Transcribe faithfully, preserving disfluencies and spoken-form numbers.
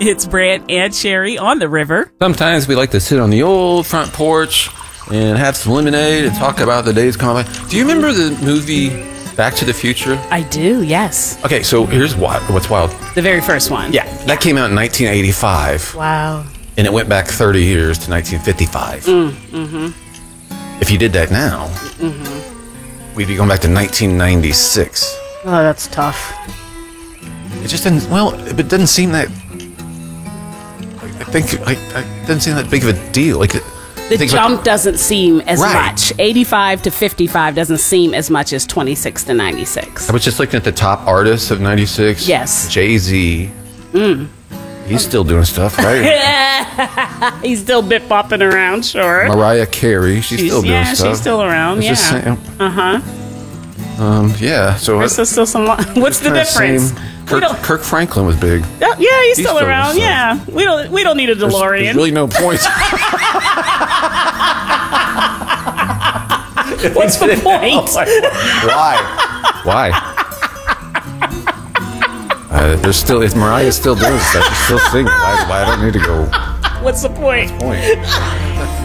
It's Brant and Sherry on the river. Sometimes we like to sit on the old front porch and have some lemonade and talk about the days gone by. Do you remember the movie Back to the Future? I do, yes. Okay, so here's what, what's wild. The very first one. Yeah, that came out in nineteen eighty-five. Wow. And it went back thirty years to nineteen fifty-five. Mm, mm-hmm. If you did that now, mm-hmm. we'd be going back to nineteen ninety-six. Oh, that's tough. It just didn't, well, it doesn't seem that, I think, like, it doesn't seem that big of a deal. Like, it, the jump about, doesn't seem as right. much. eighty-five to fifty-five doesn't seem as much as twenty-six to ninety-six. I was just looking at the top artists of ninety-six. Yes. Jay-Z. Mm. He's still doing stuff, right? He's still bit bopping around, sure. Mariah Carey, she's, she's still doing yeah, stuff. she's still around, It's yeah. Uh-huh. Um, yeah, so... There's I, still some... What's the difference? Kirk, Kirk Franklin was big. Oh, yeah, he's, he's still, still around, yeah. We don't we don't need a DeLorean. There's, there's really no point. What's the point? Why? Why? Uh, there's still, if Mariah's still doing stuff, she's still singing. Why, why I don't need to go? What's the point? What's the point?